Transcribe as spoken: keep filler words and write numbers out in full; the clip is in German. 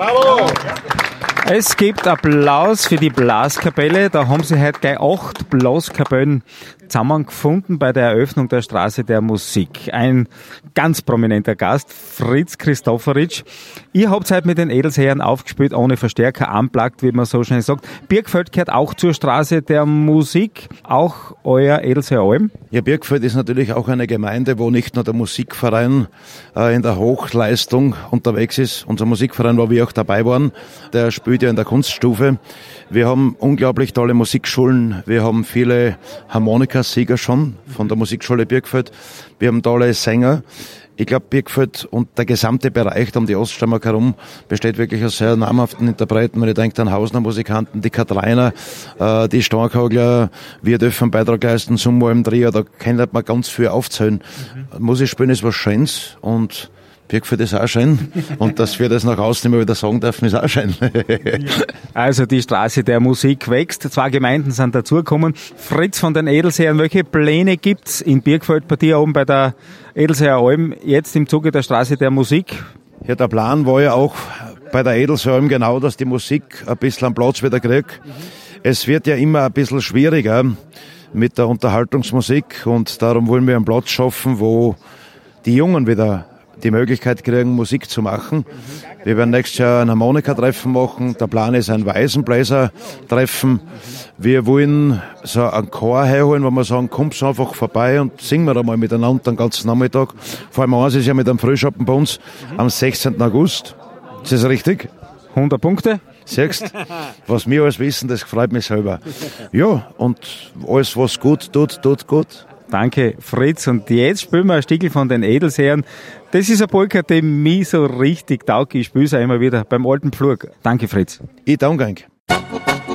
Bravo! Es gibt Applaus für die Blaskapelle. Da haben sie heute gleich acht Blaskapellen zusammengefunden bei der Eröffnung der Straße der Musik. Ein ganz prominenter Gast, Fritz Christofferitsch. Ihr habt heute mit den Edelsherren aufgespielt, ohne Verstärker, unplugged, wie man so schnell sagt. Birgfeld gehört auch zur Straße der Musik, auch euer Edelsherr Alm. Ja, Birgfeld ist natürlich auch eine Gemeinde, wo nicht nur der Musikverein äh, in der Hochleistung unterwegs ist. Unser Musikverein, wo wir auch dabei waren, der spielt ja in der Kunststufe. Wir haben unglaublich tolle Musikschulen. Wir haben viele Harmonikasieger schon von der Musikschule Birgfeld. Wir haben tolle Sänger. Ich glaube, Birgfeld und der gesamte Bereich um die Oststeiermark herum besteht wirklich aus sehr namhaften Interpreten. Wenn ich denke an Hausner Musikanten, die Katreiner, äh, die Stornkogler, wir dürfen einen Beitrag leisten zum Alm Trio, da kann man ganz viel aufzählen. Mhm. Musik spielen ist was Schönes und Birgfeld ist auch schön. Und dass wir das nach außen immer wieder sagen dürfen, ist auch schön. Also die Straße der Musik wächst. Zwei Gemeinden sind dazugekommen. Fritz von den Edelsherren, welche Pläne gibt's in Birgfeld bei dir oben bei der Edelsherr Alm jetzt im Zuge der Straße der Musik? Ja, der Plan war ja auch bei der Edelsherr Alm genau, dass die Musik ein bisschen am Platz wieder kriegt. Es wird ja immer ein bisschen schwieriger mit der Unterhaltungsmusik und darum wollen wir einen Platz schaffen, wo die Jungen wieder die Möglichkeit kriegen, Musik zu machen. Wir werden nächstes Jahr ein Harmonika-Treffen machen. Der Plan ist ein Waisenbläser-Treffen. Wir wollen so einen Chor herholen, wo wir sagen, kommt einfach vorbei und singen wir einmal miteinander den ganzen Nachmittag. Vor allem eins ist ja mit einem Frühschoppen bei uns am sechzehnten August. Ist das richtig? hundert Punkte. Siehst, was wir alles wissen, das freut mich selber. Ja, und alles, was gut tut, tut gut. Danke, Fritz. Und jetzt spielen wir ein Stückchen von den Edelsherren. Das ist eine Polka, die mich so richtig taugt. Ich spiele es auch immer wieder beim alten Pflug. Danke, Fritz. Ich danke euch.